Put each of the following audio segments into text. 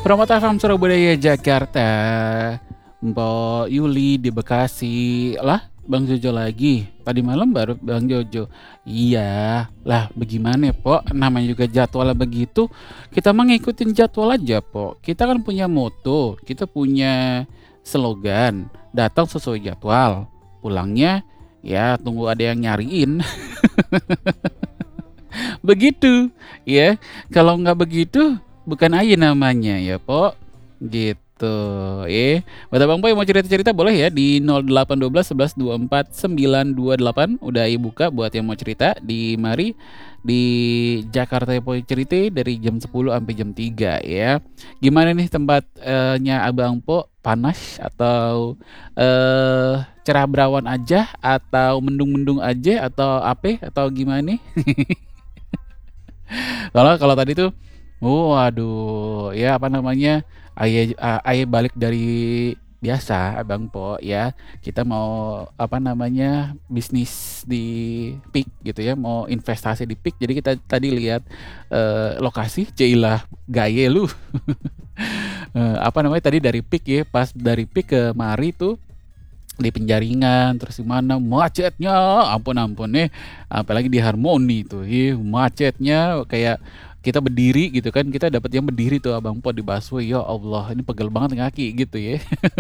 Pramata FM Surabaya Jakarta, Mbak Yuli di Bekasi. Lah, Bang Jojo lagi. Tadi malam baru Bang Jojo. Iya, lah bagaimana Pok? Namanya juga jadwal begitu. Kita mah ngikutin jadwal aja Pok. Kita kan punya moto, kita punya slogan. Datang sesuai jadwal. Pulangnya ya tunggu ada yang nyariin. Begitu, ya. Kalau nggak begitu, bukan aja namanya ya, Pok. Gitu, buat Abang Po yang mau cerita-cerita boleh ya di 0812 11 24 928. Udah Ayu buka buat yang mau cerita di mari di Jakarta Po cerita dari jam 10 sampai jam 3 ya. Gimana nih tempatnya Abang Po? Panas atau cerah berawan aja atau mendung-mendung aja atau apa atau gimana nih? Kalau kalau tadi tuh, waduh, ya apa namanya, aye balik dari biasa Abang Po ya, kita mau apa namanya, bisnis di PIK gitu ya, mau investasi di PIK. Jadi kita tadi lihat lokasi, cailah gaye lu. Apa namanya tadi dari PIK ya, pas dari PIK ke Mari tuh di Penjaringan, terus di mana macetnya, ampun ampun nih, apalagi di Harmoni tuh, macetnya kayak kita berdiri gitu kan, kita dapat yang berdiri tuh Abang Po di busway, ya Allah ini pegel banget kaki gitu ya.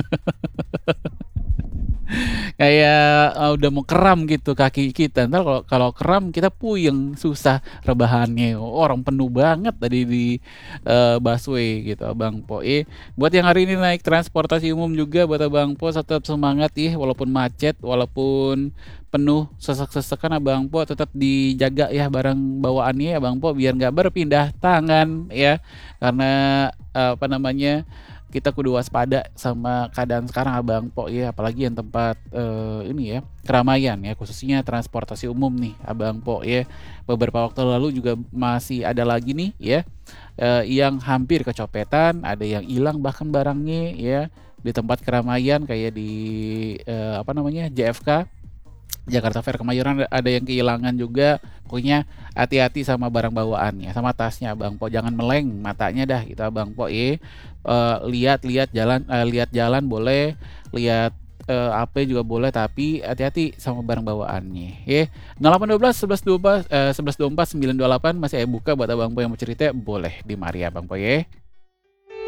Kayak udah mau kram gitu kaki kita. Ntar kalau kalau kram kita puyeng, susah rebahannya. Orang penuh banget tadi di busway gitu Abang Po. Buat yang hari ini naik transportasi umum juga buat Abang Po tetap semangat walaupun macet, walaupun penuh sesek-sesekan Abang Po tetap dijaga ya barang bawaannya Abang Po biar nggak berpindah tangan ya. Karena apa namanya kita kudu waspada sama keadaan sekarang Abang Po ya, apalagi yang tempat ini ya keramaian ya, khususnya transportasi umum nih Abang Po ya. Beberapa waktu lalu juga masih ada lagi nih ya yang hampir kecopetan, ada yang hilang bahkan barangnya ya di tempat keramaian kayak di apa namanya JFK, Jakarta Fair Kemayoran, ada yang kehilangan juga. Pokoknya hati-hati sama barang bawaannya, sama tasnya Abang Po. Jangan meleng matanya dah gitu Abang Po. Lihat-lihat jalan, lihat jalan boleh, lihat apa juga boleh, tapi hati-hati sama barang bawaannya. 0812 11 24 11 24 928 masih buka buat Abang Po yang mau cerita, boleh di mari Abang Po ya.